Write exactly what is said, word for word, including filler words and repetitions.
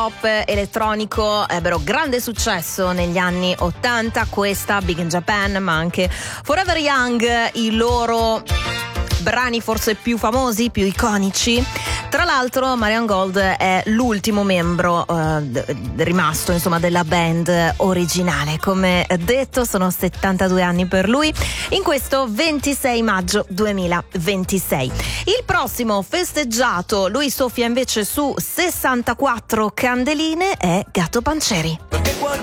pop elettronico ebbero grande successo negli anni ottanta, questa Big in Japan, ma anche Forever Young, i loro brani forse più famosi, più iconici. Tra l'altro Marianne Gold è l'ultimo membro eh, d- rimasto insomma della band originale. Come detto, sono settantadue anni per lui in questo ventisei maggio duemilaventisei. Il prossimo festeggiato, lui soffia invece su sessantaquattro candeline, è Gatto Pancieri. Perché qualcuno